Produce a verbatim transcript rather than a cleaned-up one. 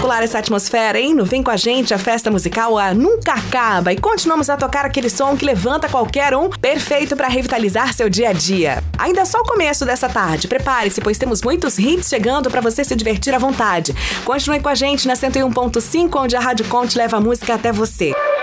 espetacular essa atmosfera, hein? No Vem Com A Gente, a festa musical a nunca acaba. E continuamos a tocar aquele som que levanta qualquer um, perfeito para revitalizar seu dia a dia. Ainda é só o começo dessa tarde. Prepare-se, pois temos muitos hits chegando para você se divertir à vontade. Continue com a gente na cento e um ponto cinco, onde a Rádio Conte leva a música até você.